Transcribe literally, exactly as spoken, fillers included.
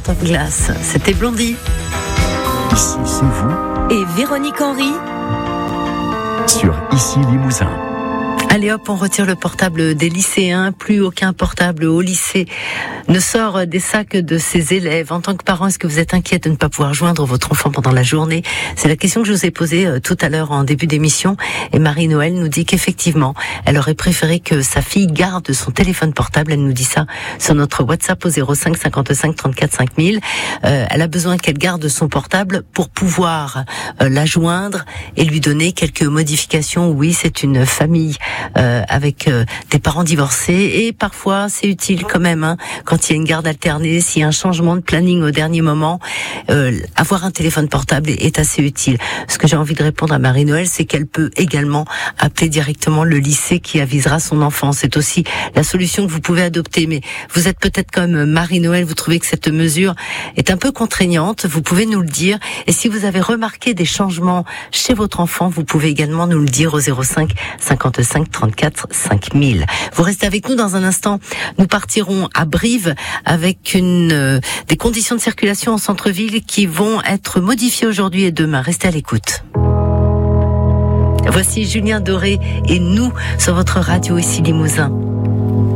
Heart of Glass. C'était Blondie. Ici, c'est vous. Et Véronique Henry. Sur Ici Limousin. Allez hop, on retire le portable des lycéens. Plus aucun portable au lycée ne sort des sacs de ses élèves. En tant que parent, est-ce que vous êtes inquiet de ne pas pouvoir joindre votre enfant pendant la journée? C'est la question que je vous ai posée euh, tout à l'heure en début d'émission. Et Marie-Noël nous dit qu'effectivement, elle aurait préféré que sa fille garde son téléphone portable. Elle nous dit ça sur notre WhatsApp au zéro cinq cinquante-cinq trente-quatre cinq mille. Euh, elle a besoin qu'elle garde son portable pour pouvoir euh, la joindre et lui donner quelques modifications. Oui, c'est une famille Euh, avec euh, des parents divorcés et parfois c'est utile quand même hein, quand il y a une garde alternée, s'il y a un changement de planning au dernier moment, euh, avoir un téléphone portable est, est assez utile. Ce que j'ai envie de répondre à Marie-Noël, c'est qu'elle peut également appeler directement le lycée qui avisera son enfant. C'est aussi la solution que vous pouvez adopter, mais vous êtes peut-être comme Marie-Noël, vous trouvez que cette mesure est un peu contraignante, vous pouvez nous le dire. Et si vous avez remarqué des changements chez votre enfant, vous pouvez également nous le dire au zéro cinq cinquante-cinq trente-quatre cinq mille. Vous restez avec nous dans un instant. Nous partirons à Brive avec une euh, des conditions de circulation en centre-ville qui vont être modifiées aujourd'hui et demain. Restez à l'écoute. Voici Julien Doré et nous sur votre radio ici Limousin.